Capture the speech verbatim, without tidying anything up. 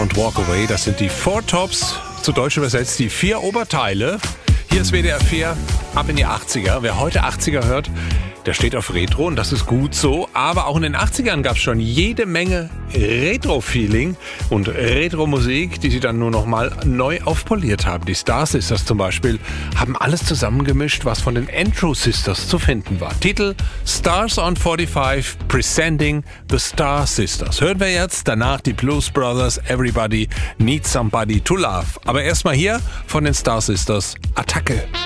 Don't Walk Away. Das sind die Four Tops, zu Deutsch übersetzt die vier Oberteile. Hier ist W D R vier, ab in die achtziger. Wer heute achtziger hört, der steht auf Retro und das ist gut so. Aber auch in den achtzigern gab es schon jede Menge Retro-Feeling und Retro-Musik, die sie dann nur noch mal neu aufpoliert haben. Die Star Sisters zum Beispiel haben alles zusammengemischt, was von den Andrew Sisters zu finden war. Titel Stars on forty-five, Presenting the Star Sisters. Hören wir jetzt, danach die Blues Brothers, Everybody Needs Somebody to Love. Aber erstmal hier von den Star Sisters, Attacke.